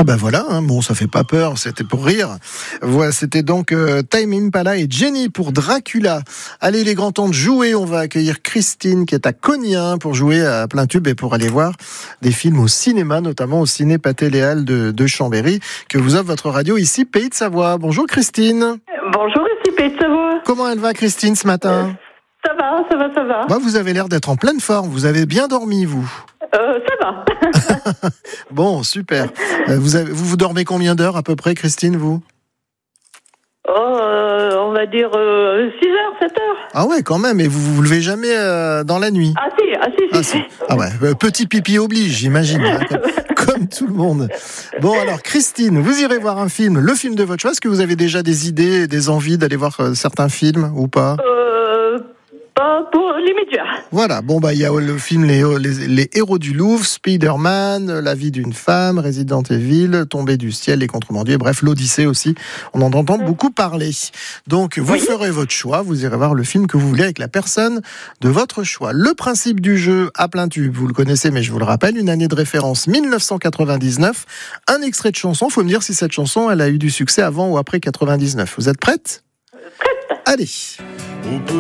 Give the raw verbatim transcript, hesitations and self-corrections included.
Ah ben voilà, hein, bon ça fait pas peur, c'était pour rire. Voilà, c'était donc euh, Tame Impala et Jenny pour Dracula. Allez, il est grand temps de jouer, on va accueillir Christine qui est à Cognin pour jouer à plein tube et pour aller voir des films au cinéma, notamment au ciné Pathé-Léal de, de Chambéry, que vous offre votre radio ici, Pays de Savoie. Bonjour Christine. Bonjour, ici Pays de Savoie. Comment elle va Christine ce matin ? euh, Ça va, ça va, ça va. Bah, vous avez l'air d'être en pleine forme, vous avez bien dormi vous. Euh, ça va. Bon, super. Euh, vous, avez, vous vous dormez combien d'heures à peu près, Christine, vous ? Oh, euh, on va dire euh, six heures, sept heures. Ah ouais, quand même. Et vous vous, vous levez jamais euh, dans la nuit ? Ah si, ah si, si. Ah, si. Ah ouais, euh, petit pipi oblige, j'imagine, hein, comme, comme tout le monde. Bon, alors Christine, vous irez voir un film, le film de votre choix. Est-ce que vous avez déjà des idées, des envies d'aller voir euh, certains films ou pas ? Euh, pas pour l'immédiat. Voilà, bon bah il y a le film les, les, les Héros du Louvre, Spider-Man, La vie d'une femme, Resident Evil, Tombé du ciel, Les Contrebandiers, bref l'Odyssée aussi, on en entend beaucoup parler. Donc vous oui. ferez votre choix, vous irez voir le film que vous voulez avec la personne de votre choix. Le principe du jeu à plein tube, vous le connaissez mais je vous le rappelle, une année de référence dix-neuf cent quatre-vingt-dix-neuf, un extrait de chanson, il faut me dire si cette chanson elle a eu du succès avant ou après quatre-vingt-dix-neuf. Vous êtes prête ? Prête. Allez.